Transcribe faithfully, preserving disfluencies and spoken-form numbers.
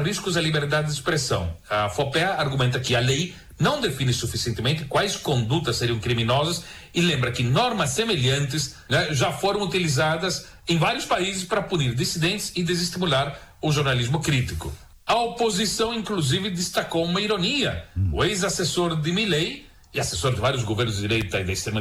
riscos à liberdade de expressão. A FOPEA argumenta que a lei não define suficientemente quais condutas seriam criminosas e lembra que normas semelhantes, né, já foram utilizadas em vários países para punir dissidentes e desestimular o jornalismo crítico. A oposição, inclusive, destacou uma ironia. Hum. O ex-assessor de Milei e assessor de vários governos de direita e da extrema